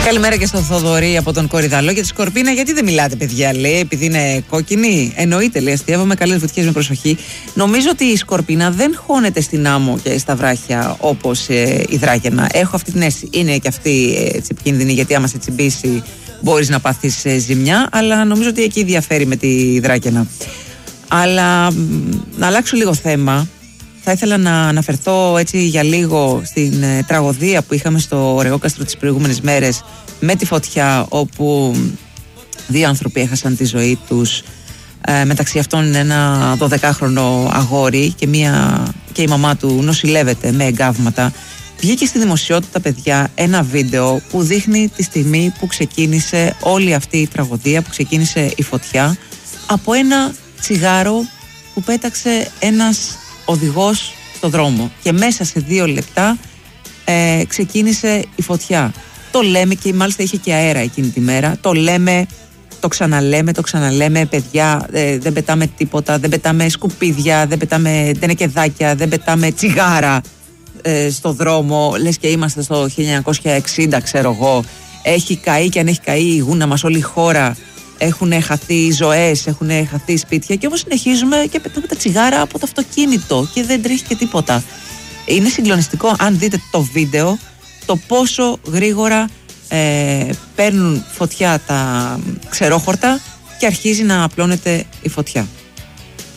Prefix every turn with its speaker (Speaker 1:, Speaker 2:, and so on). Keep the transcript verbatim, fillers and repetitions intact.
Speaker 1: Καλημέρα και στο Θοδωρή από τον Κορυδαλό. Για τη σκορπίνα, γιατί δεν μιλάτε, παιδιά, λέει, επειδή είναι κόκκινη. Εννοείται, λέει, αστείευαμε, καλές βουτιές με προσοχή. Νομίζω ότι η σκορπίνα δεν χώνεται στην άμμο και στα βράχια όπως ε, η δράκαινα. Έχω αυτή την αίσθηση. Είναι και αυτή ε, έτσι, επικίνδυνη, γιατί άμα σε τσιμπήσει μπορείς να πάθεις ε, ζημιά. Αλλά νομίζω ότι εκεί διαφέρει με τη δράκαινα. Αλλά να αλλάξω λίγο θέμα. Θα ήθελα να αναφερθώ έτσι για λίγο στην ε, τραγωδία που είχαμε στο Ρεγόκαστρο τις προηγούμενες μέρες με τη φωτιά, όπου δύο άνθρωποι έχασαν τη ζωή τους, ε, μεταξύ αυτών ένα δωδεκάχρονο αγόρι και, μια, και η μαμά του νοσηλεύεται με εγκάβματα. Βγήκε στη δημοσιότητα, παιδιά, ένα βίντεο που δείχνει τη στιγμή που ξεκίνησε όλη αυτή η τραγωδία, που ξεκίνησε η φωτιά, από ένα τσιγάρο που πέταξε ένας οδηγός στο δρόμο, και μέσα σε δύο λεπτά ε, ξεκίνησε η φωτιά. Το λέμε, και μάλιστα είχε και αέρα εκείνη τη μέρα, το λέμε, το ξαναλέμε, το ξαναλέμε, παιδιά, ε, δεν πετάμε τίποτα, δεν πετάμε σκουπίδια, δεν πετάμε τενεκεδάκια, δεν πετάμε τσιγάρα ε, στο δρόμο, λες και είμαστε στο χίλια εννιακόσια εξήντα, ξέρω εγώ. Έχει καεί, και αν έχει καεί η γούνα μας, όλη η χώρα, έχουν χαθεί ζωές, έχουν χαθεί σπίτια, και όμως συνεχίζουμε και πετάμε τα τσιγάρα από το αυτοκίνητο και δεν τρέχει και τίποτα. Είναι συγκλονιστικό αν δείτε το βίντεο, το πόσο γρήγορα ε, παίρνουν φωτιά τα ξερόχορτα και αρχίζει να απλώνεται η φωτιά.